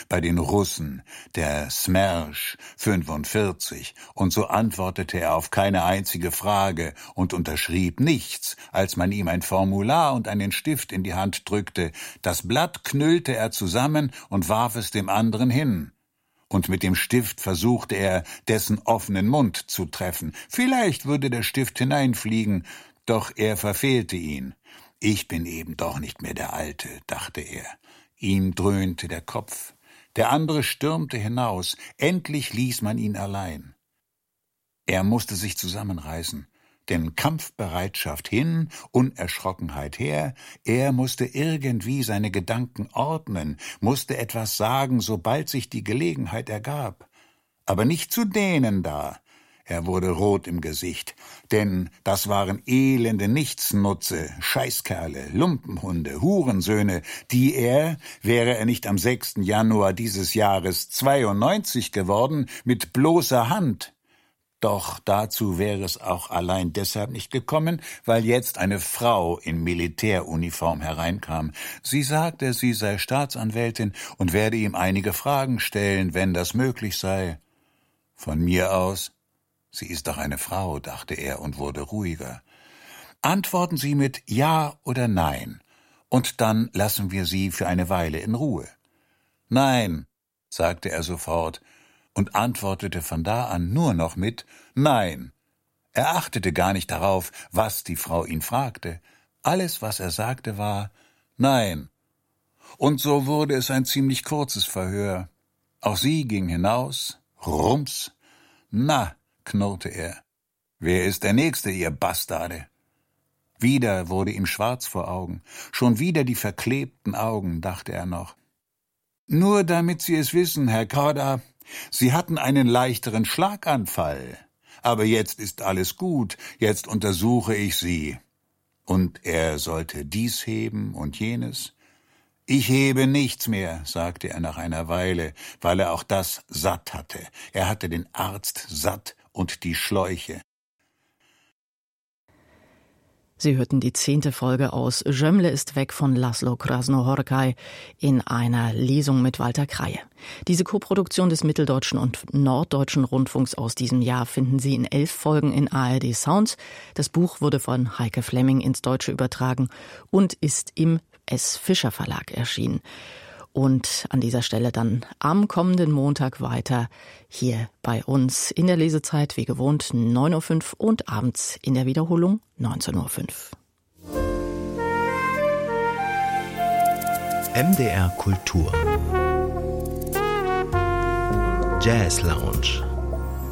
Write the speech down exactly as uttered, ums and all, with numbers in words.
bei den Russen, der Smersh fünfundvierzig, und so antwortete er auf keine einzige Frage und unterschrieb nichts, als man ihm ein Formular und einen Stift in die Hand drückte. Das Blatt knüllte er zusammen und warf es dem anderen hin. Und mit dem Stift versuchte er, dessen offenen Mund zu treffen. Vielleicht würde der Stift hineinfliegen, doch er verfehlte ihn. »Ich bin eben doch nicht mehr der Alte«, dachte er. Ihm dröhnte der Kopf. Der andere stürmte hinaus. Endlich ließ man ihn allein. Er musste sich zusammenreißen. Denn Kampfbereitschaft hin, Unerschrockenheit her, er musste irgendwie seine Gedanken ordnen, musste etwas sagen, sobald sich die Gelegenheit ergab. Aber nicht zu denen da. Er wurde rot im Gesicht, denn das waren elende Nichtsnutze, Scheißkerle, Lumpenhunde, Hurensöhne, die er, wäre er nicht am sechsten Januar dieses Jahres zweiundneunzig geworden, mit bloßer Hand. Doch dazu wäre es auch allein deshalb nicht gekommen, weil jetzt eine Frau in Militäruniform hereinkam. Sie sagte, sie sei Staatsanwältin und werde ihm einige Fragen stellen, wenn das möglich sei. Von mir aus, sie ist doch eine Frau, dachte er und wurde ruhiger. Antworten Sie mit Ja oder Nein, und dann lassen wir Sie für eine Weile in Ruhe. Nein, sagte er sofort, und antwortete von da an nur noch mit Nein. Er achtete gar nicht darauf, was die Frau ihn fragte. Alles, was er sagte, war Nein. Und so wurde es ein ziemlich kurzes Verhör. Auch sie ging hinaus, rums. »Na«, knurrte er, »wer ist der Nächste, ihr Bastarde?« Wieder wurde ihm schwarz vor Augen, schon wieder die verklebten Augen, dachte er noch. »Nur damit Sie es wissen, Herr Korda, Sie hatten einen leichteren Schlaganfall, aber jetzt ist alles gut, jetzt untersuche ich Sie.« Und er sollte dies heben und jenes. »Ich hebe nichts mehr«, sagte er nach einer Weile, weil er auch das satt hatte. Er hatte den Arzt satt und die Schläuche. Sie hörten die zehnte Folge aus Gömle ist weg von Laszlo Krasznahorkai in einer Lesung mit Walter Kreie. Diese Koproduktion des Mitteldeutschen und Norddeutschen Rundfunks aus diesem Jahr finden Sie in elf Folgen in A R D Sounds. Das Buch wurde von Heike Flemming ins Deutsche übertragen und ist im S. Fischer Verlag erschienen. Und an dieser Stelle dann am kommenden Montag weiter hier bei uns in der Lesezeit, wie gewohnt, neun Uhr fünf und abends in der Wiederholung neunzehn Uhr fünf. M D R Kultur Jazz Lounge.